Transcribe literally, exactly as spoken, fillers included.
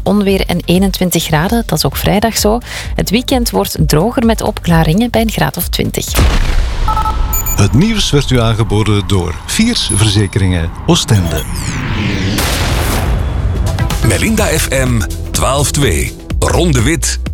onweer en eenentwintig graden. Dat is ook vrijdag zo. Het weekend wordt droger met opklaringen bij een graad of twintig. Het nieuws werd u aangeboden door Viers Verzekeringen Oostende. Melinda F M twaalf twee. Ron de Wit